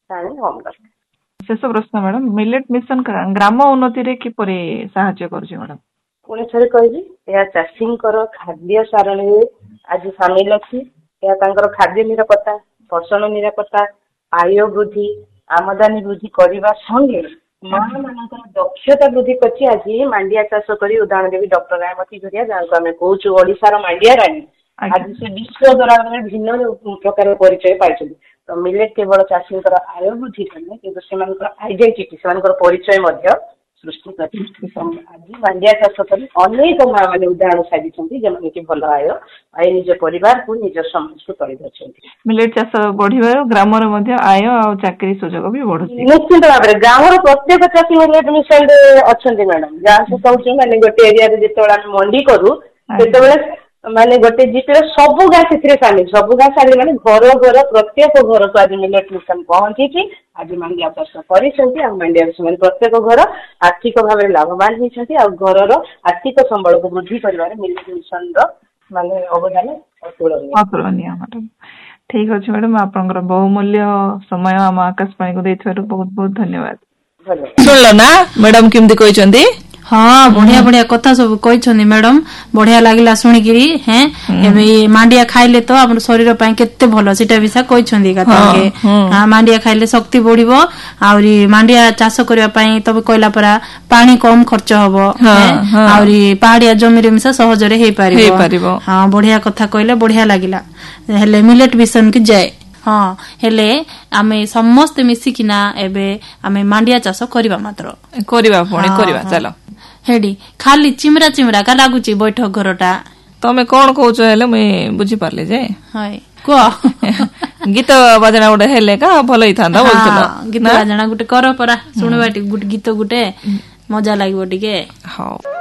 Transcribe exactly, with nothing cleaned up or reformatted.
ପାଣି କମ ଦରକାର। शेष प्रश्न मैडम, मिलेट मिशन ग्राम उन्नति रे किपरि सहायता करूछि मैडम? पुणी थरे कहबी या चाषींकर खाद्य सारणी आज सामिल अछि। या तांकर खाद्य निरापत्ता, पोषण निरापत्ता, आय वृद्धि, आमदानी वृद्धि करने संगे माँ मानकर दक्षता वृद्धि करछि। आज मांडिया चाष करी उदाहरण देवी डॉक्टर रायमती झरिया जहाँ आम कौच ओडिशार मांडिया राणी आज से विश्व दरबार भिन्न प्रकार परिचय पाई। तो मिलेट केवल चाषी आय वृद्धि करने कि आइडेंटिटी से परिचय सृष्टि कर। आज मांडिया चाष कर अनेक माँ मैंने उदाहरण साजी जमाने की भल आय आय निज परिवार को निज समाज को चली दे। मिलेट चाष बढ़िबार ग्राम आय और चाकरी सुजोग भी बढ़ निश्चित भाव में ग्रामर प्रत्येक चाषी मिलेट मिशन अच्छा मैडम जहाँ से कहूँ मैंने गोटे एरिया जो मंडी करूँ माने गोटे जीपे सब गाँ से सामिल सब गाँ सामिल माने घर घर प्रत्येक घर को आज मिलेट मिशन पहुंची। आज मांडिया चाष कर मांडिया से प्रत्येक घर आर्थिक भाव में लाभवान होती घर आर्थिक संबल को वृद्धि कर मिलेट मिशन माने अवदान अतुलनीय। ठीक अच्छे मैडम, आपनकर बहुमूल्य समय आम आकाशवाणी को देथिबारु बहुत बहुत धन्यवाद। सुनल ना मैडम केमती कहते? हाँ बढ़िया बढ़िया कथा सब कहते मैडम, बढ़िया लगला शुणिकी। हैं मांडिया खाइले तो आप शरीर केते भल सेटा भी कहते। मांडिया खाइले शक्ति बढ़िबो आउरी मांडिया चाष करबा पई तब कहला परा पानी कम खर्च हबो आउरी पहाड़िया जमी रे मिसा सहज रे हे पारिबो। हाँ बढ़िया कथा कहले, बढ़िया लागिला। हेले मिलेट मिशन की जय। हाँ हेले आमे समस्त मिसिकिना एबे आमे मांडिया चाष करबा मात्र करबा पुणी करबा चलो। हेडी खाली चिमरा चिमरा का लागुची बैठक घरटा। तमे कोन कहउछ हेले मैं बुझी पारले जे हाय को गीत बजना गोटे हेले का भलै थांदा बोलतलो। गीत बजना गोटे कर परा सुनबाटी गुट गीत गुटे मजा लागिबो टिके। हां।